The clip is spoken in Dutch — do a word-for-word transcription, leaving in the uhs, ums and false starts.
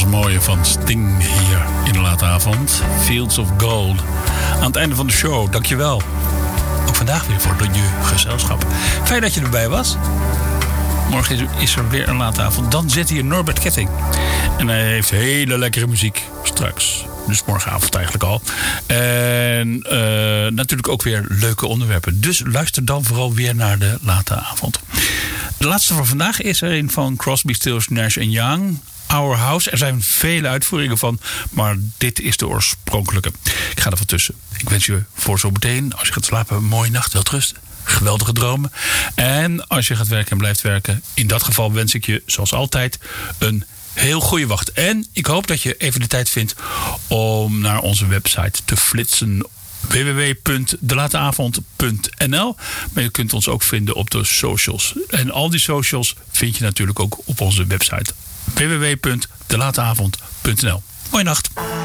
een mooie van Sting hier in de late avond. Fields of Gold. Aan het einde van de show, dankjewel. Ook vandaag weer voor je gezelschap. Fijn dat je erbij was. Morgen is er weer een late avond. Dan zit hier Norbert Ketting. En hij heeft hele lekkere muziek straks. Dus morgenavond eigenlijk al. En uh, natuurlijk ook weer leuke onderwerpen. Dus luister dan vooral weer naar de late avond. De laatste van vandaag is er een van Crosby, Stills, Nash en Young. Our House. Er zijn vele uitvoeringen van, maar dit is de oorspronkelijke. Ik ga er van tussen. Ik wens je voor zo meteen, als je gaat slapen, een mooie nacht. Wel rusten. Geweldige dromen. En als je gaat werken en blijft werken, in dat geval wens ik je, zoals altijd, een heel goede wacht. En ik hoop dat je even de tijd vindt om naar onze website te flitsen. w w w punt de late avond punt n l. Maar je kunt ons ook vinden op de socials. En al die socials vind je natuurlijk ook op onze website w w w punt de late avond punt n l. Mooie nacht.